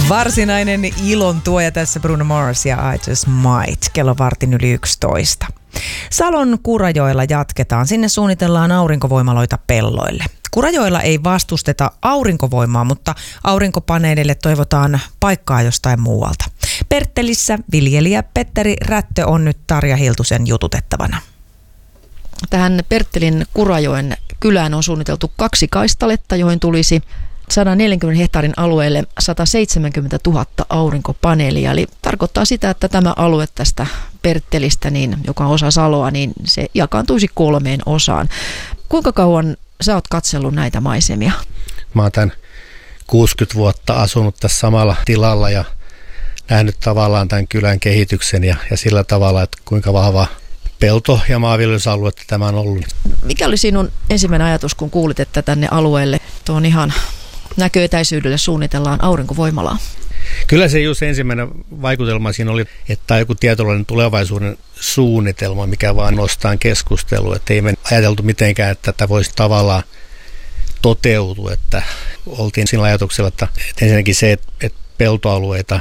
Varsinainen ilon tuoja tässä Bruno Mars ja I Just Might, kello 11:15. Salon Kurajoella jatketaan. Sinne suunnitellaan aurinkovoimaloita pelloille. Kurajoella ei vastusteta aurinkovoimaa, mutta aurinkopaneeleille toivotaan paikkaa jostain muualta. Perttelissä viljelijä Petteri Rättö on nyt Tarja Hiltusen jututettavana. Tähän Perttelin Kurajoen kylään on suunniteltu 2 kaistaletta, joihin tulisi 140 hehtaarin alueelle 170 000 aurinkopaneelia. Eli tarkoittaa sitä, että tämä alue tästä Perttelistä, joka on osa Saloa, niin se jakaantuisi 3 osaan. Kuinka kauan sä oot katsellut näitä maisemia? Mä oon tämän 60 vuotta asunut tässä samalla tilalla ja nähnyt tavallaan tämän kylän kehityksen ja sillä tavalla, että kuinka vahva pelto- ja maanviljelysaluetta tämä on ollut. Mikä oli sinun ensimmäinen ajatus, kun kuulit, että tänne alueelle tuon ihan näköetäisyydelle suunnitellaan aurinkovoimalaa? Kyllä se just ensimmäinen vaikutelma siinä oli, että tämä on joku tietynlainen tulevaisuuden suunnitelma, mikä vaan nostaa keskustelua. Että ei me ajateltu mitenkään, että tätä voisi tavallaan toteutua. Että oltiin sillä ajatuksella, että ensinnäkin se, että peltoalueita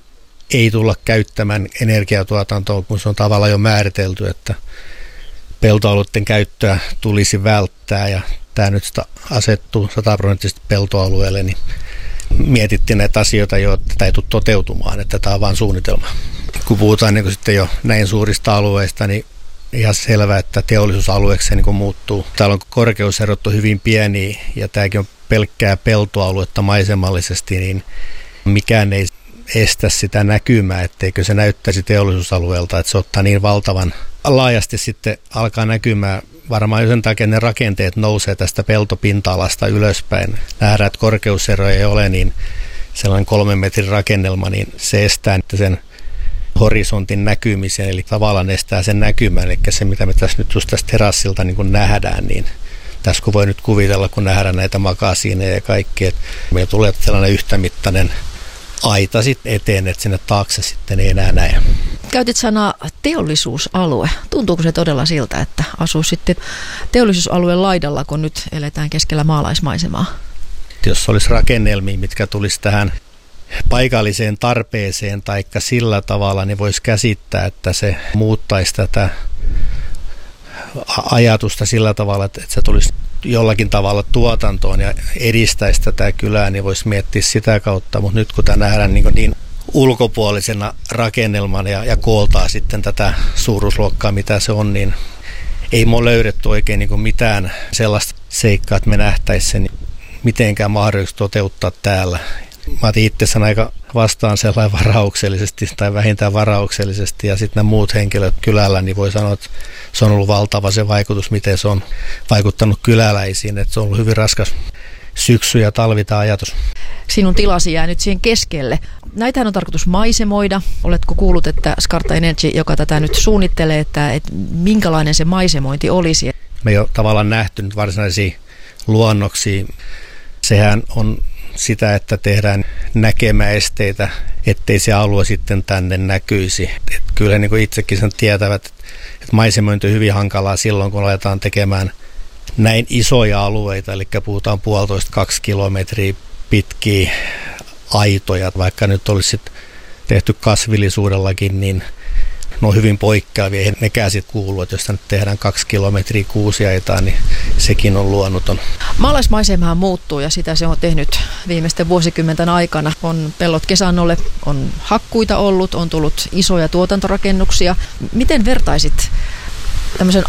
ei tulla käyttämään energiatuotantoon, kun se on tavallaan jo määritelty, että peltoalueiden käyttöä tulisi välttää ja tämä nyt asettuu 100% peltoalueelle, niin mietittiin näitä asioita jo, että tämä ei tule toteutumaan, että tämä on vain suunnitelma. Kun puhutaan niin sitten jo näin suurista alueista, niin ihan selvää, että teollisuusalueeksi se niin muuttuu. Täällä on korkeuserot hyvin pieniä ja tämäkin on pelkkää peltoaluetta maisemallisesti, niin mikään ei estä sitä näkymää, etteikö se näyttäisi teollisuusalueelta, että se ottaa niin valtavan laajasti sitten alkaa näkymään. Varmaan sen takia ne rakenteet nousee tästä peltopinta-alasta ylöspäin. Nähdään, että korkeuseroja ei ole, niin sellainen 3 metrin rakennelma, niin se estää sen horisontin näkymisen, eli tavallaan estää sen näkymän. Eli se, mitä me tässä nyt just tästä terassilta niin kun nähdään, niin tässä kun voi nyt kuvitella, kun nähdään näitä makasiineja ja kaikki, että meillä tulee sellainen yhtämittainen aita sitten eteen, että sinne taakse sitten ei enää näe. Käytit sanaa teollisuusalue. Tuntuuko se todella siltä, että asuu sitten teollisuusalueen laidalla, kun nyt eletään keskellä maalaismaisemaa? Jos olisi rakennelmia, mitkä tulisi tähän paikalliseen tarpeeseen tai sillä tavalla, niin voisi käsittää, että se muuttaisi tätä ajatusta sillä tavalla, että se tulisi jollakin tavalla tuotantoon ja edistäisi tätä kylää, niin voisi miettiä sitä kautta, mutta nyt kun tämä nähdään niin ulkopuolisena rakennelmana ja kooltaa sitten tätä suuruusluokkaa, mitä se on, niin ei me ole löydetty oikein niin mitään sellaista seikkaa, että me nähtäisiin sen mitenkään mahdollisesti toteuttaa täällä. Mä otin itse aika vastaan sellainen varauksellisesti tai vähintään varauksellisesti ja sitten nämä muut henkilöt kylällä, niin voi sanoa, että se on ollut valtava se vaikutus, miten se on vaikuttanut kyläläisiin, että se on ollut hyvin raskas syksy ja talvi tämä ajatus. Sinun tilasi jää nyt siihen keskelle. Näitähän on tarkoitus maisemoida. Oletko kuullut, että Skarta Energy, joka tätä nyt suunnittelee, että minkälainen se maisemointi olisi? Me ei ole tavallaan nähty nyt varsinaisia luonnoksia. Sehän on sitä, että tehdään näkemäesteitä, ettei se alue sitten tänne näkyisi. Et kyllä niin kuin itsekin sen tietävät, että maisemointi on hyvin hankalaa silloin, kun aletaan tekemään näin isoja alueita, eli puhutaan 1,5–2 kilometriä pitkiä aitoja, vaikka nyt olisi tehty kasvillisuudellakin, niin ne on hyvin poikkeavia, eihän nekään sitten kuulu, että jos nyt tehdään 2 kilometriä kuusiaitaa, niin sekin on luonnoton. Maalaismaisemahan muuttuu ja sitä se on tehnyt viimeisten vuosikymmenten aikana. On pellot kesannolle, on hakkuita ollut, on tullut isoja tuotantorakennuksia. Miten vertaisit tämmöisen